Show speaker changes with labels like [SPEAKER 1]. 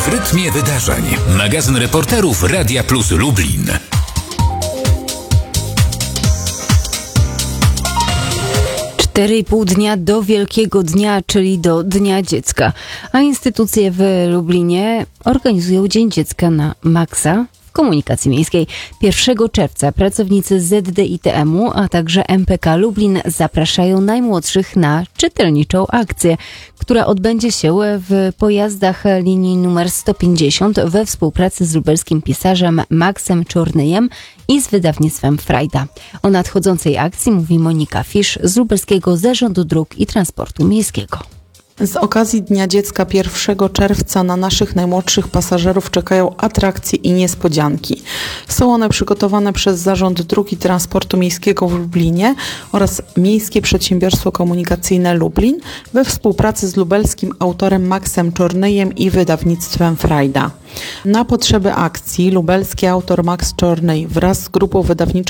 [SPEAKER 1] W rytmie wydarzeń. Magazyn reporterów Radia Plus Lublin.
[SPEAKER 2] 4,5 dnia do Wielkiego Dnia, czyli do Dnia Dziecka. A instytucje w Lublinie organizują Dzień Dziecka na maksa w komunikacji miejskiej. 1 czerwca pracownicy ZDITM-u, a także MPK Lublin zapraszają najmłodszych na czytelniczą akcję, która odbędzie się w pojazdach linii numer 150 we współpracy z lubelskim pisarzem Maxem Czornyjem i z wydawnictwem Frajda. O nadchodzącej akcji mówi Monika Fisz z Lubelskiego Zarządu Dróg i Transportu Miejskiego.
[SPEAKER 3] Z okazji Dnia Dziecka 1 czerwca na naszych najmłodszych pasażerów czekają atrakcje i niespodzianki. Są one przygotowane przez Zarząd Dróg i Transportu Miejskiego w Lublinie oraz Miejskie Przedsiębiorstwo Komunikacyjne Lublin we współpracy z lubelskim autorem Maxem Czornyjem i wydawnictwem Frajda. Na potrzeby akcji lubelski autor Max Czornyj wraz z grupą wydawniczą